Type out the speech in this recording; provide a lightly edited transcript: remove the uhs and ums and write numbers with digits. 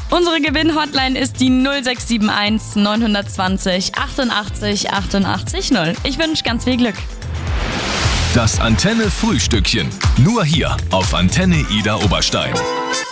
Unsere Gewinn-Hotline ist die 0671 920 88 88 0. Ich wünsche ganz viel Glück. Das Antenne-Frühstückchen. Nur hier auf Antenne Ida Oberstein.